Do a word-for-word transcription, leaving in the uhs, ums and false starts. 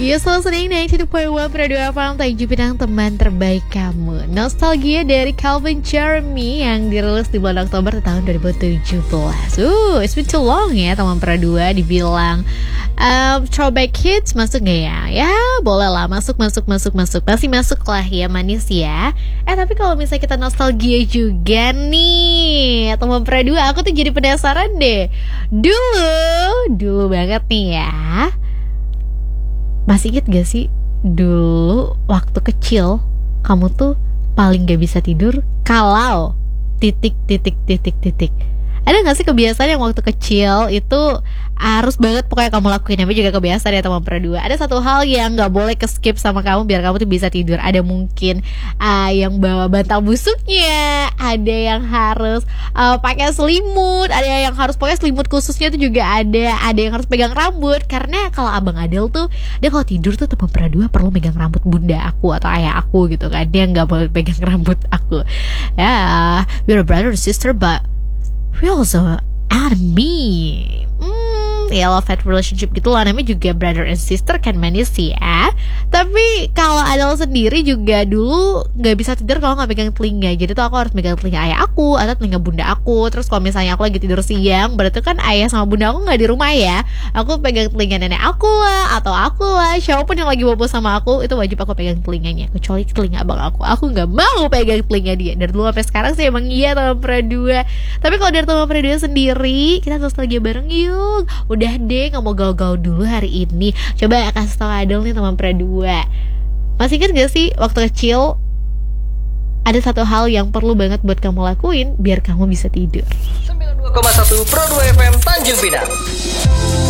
Ya, selalu senang naik satu koma satu Pradu F M Tanjung Pinang, teman terbaik kamu. Nostalgia dari Calvin Jeremy yang dirilis di bulan Oktober tahun dua ribu tujuh belas. Uh, it's been too long ya teman Pradua. Dibilang um, throwback hits, masuk gak ya? Ya boleh lah, masuk, masuk, masuk, masuk. Pasti masuk lah ya, manis ya. Eh tapi kalau misalnya kita nostalgia juga nih teman Pradua, aku tuh jadi penasaran deh. Dulu, dulu banget nih ya, masih inget gak sih dulu waktu kecil kamu tuh paling gak bisa tidur kalau titik titik titik titik. Ada gak sih kebiasaan yang waktu kecil itu harus banget pokoknya kamu lakuin? Namanya juga kebiasaan ya teman Pradua. Ada satu hal yang gak boleh ke skip sama kamu biar kamu tuh bisa tidur. Ada mungkin uh, yang bawa bantal busuknya, ada yang harus uh, pakai selimut, ada yang harus pakai selimut khususnya tuh juga ada. Ada yang harus pegang rambut. Karena kalau abang Adel tuh, dia kalau tidur tuh teman Pradua perlu megang rambut bunda aku atau ayah aku gitu kan. Dia gak boleh pegang rambut aku. Ya, yeah, we're a brother and sister but we also enemy. Hmm, ya love hate relationship gitu lah. Namanya juga brother and sister kan manis ya. Tapi kalau Adel sendiri juga dulu gak bisa tidur kalau gak pegang telinga. Jadi tuh aku harus pegang telinga ayah aku atau telinga bunda aku. Terus kalau misalnya aku lagi tidur siang, berarti kan ayah sama bunda aku gak di rumah ya, aku pegang telinga nenek aku lah, atau aku lah, siapapun yang lagi bobo sama aku, itu wajib aku pegang telinganya. Kecuali telinga abang aku, aku gak mau pegang telinga dia. Dari dulu sampai sekarang sih emang iya teman Pradua. Tapi kalau dari teman Pradua sendiri, kita nostalgia bareng yuk. Udah deh, gak mau gaul-gaul dulu hari ini. Coba kasih tau Adel nih teman Pradua, masih ingat gak sih waktu kecil ada satu hal yang perlu banget buat kamu lakuin biar kamu bisa tidur? sembilan puluh dua koma satu Pro dua F M Tanjung Pinang.